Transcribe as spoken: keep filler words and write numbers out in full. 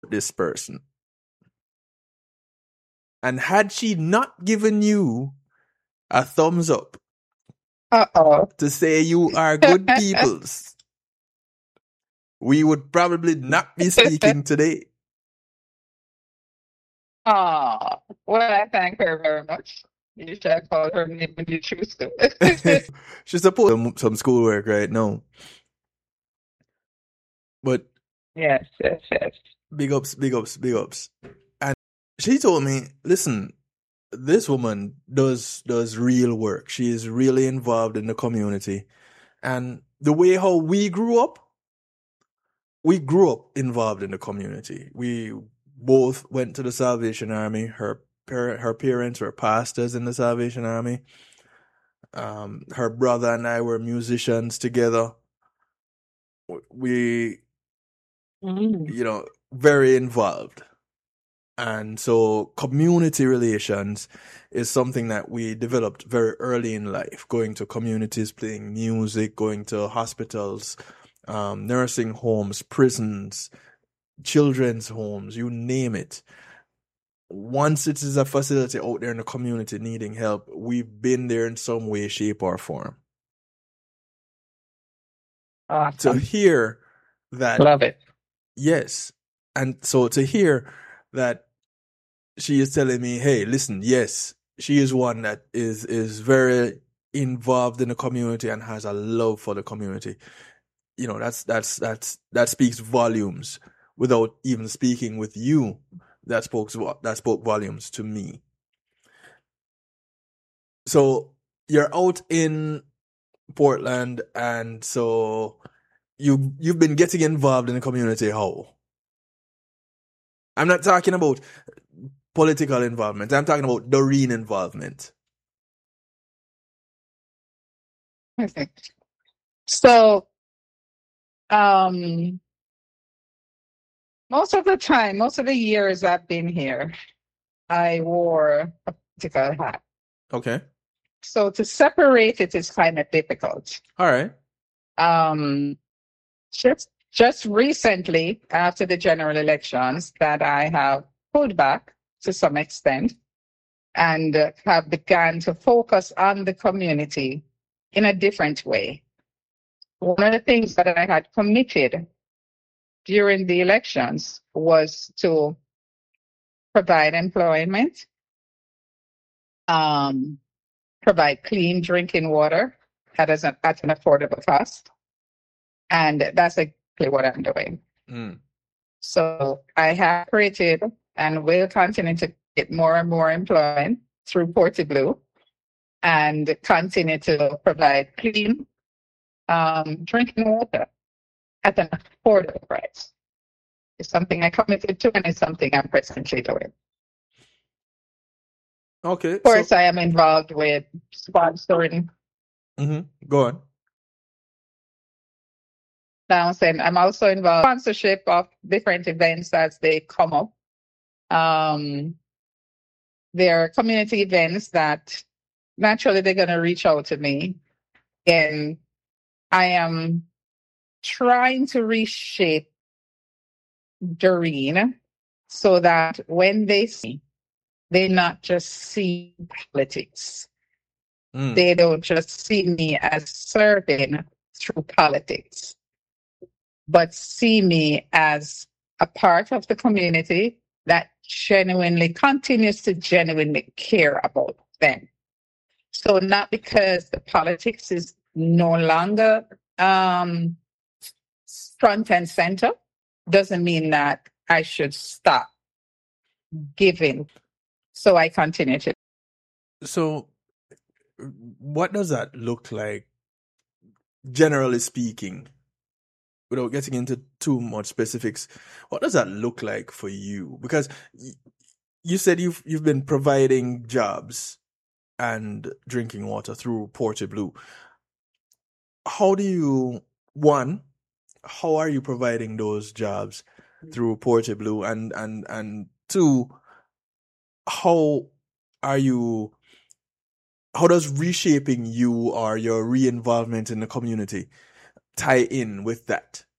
this person. And had she not given you a thumbs up Uh-oh. to say you are good peoples, we would probably not be speaking today. Oh, well, I thank her very much. You should have called her name when you choose to. She's supposed to do some schoolwork right now. But Yes, yes, yes. big ups, big ups, big ups. And she told me, listen, this woman does does real work. She is really involved in the community. And the way how we grew up, we grew up involved in the community. We both went to the Salvation Army. Her par- her parents were pastors in the Salvation Army. Um, her brother and I were musicians together. We, Mm. you know, very involved. And so community relations is something that we developed very early in life, going to communities, playing music, going to hospitals, um, nursing homes, prisons, children's homes, you name it. Once it is a facility out there in the community needing help, we've been there in some way, shape, or form. Awesome. To hear that, Love it. yes. And so to hear that she is telling me, hey, listen, yes, she is one that is is very involved in the community and has a love for the community. You know, that's that's that's that speaks volumes. Without even speaking with you, that spoke that spoke volumes to me. So you're out in Portland, and so you you've been getting involved in the community. How? I'm not talking about political involvement. I'm talking about Doreen involvement. Okay. So, um, most of the time, most of the years I've been here, I wore a political hat. Okay. So to separate it is kind of difficult. All right. Um, just just recently, after the general elections, that I have pulled back to some extent and uh, have begun to focus on the community in a different way. One of the things that I had committed during the elections was to provide employment, um, provide clean drinking water at, an, at an affordable cost. And that's exactly what I'm doing. Mm. So I have created and will continue to get more and more employment through PortiBlue and continue to provide clean um, drinking water at an affordable price. It's something I committed to and it's something I'm presently doing. Okay. Of course, So, I am involved with sponsoring. mm-hmm. Go on. Now I'm saying I'm also involved in sponsorship of different events as they come up. Um, there are community events that naturally they're going to reach out to me, and I am trying to reshape Doreen so that when they see, they not just see politics. Mm. They don't just see me as serving through politics, but see me as a part of the community that genuinely continues to genuinely care about them. So not because the politics is no longer um, front and center, doesn't mean that I should stop giving. So I continue to. So, what does that look like, generally speaking? Without getting into too much specifics, what does that look like for you? Because y- you said you've you've been providing jobs and drinking water through PortiBlue. How do you, one, how are you providing those jobs through PortiBlue, and and and two, how are you? How does reshaping you or your re-involvement in the community tie in with that?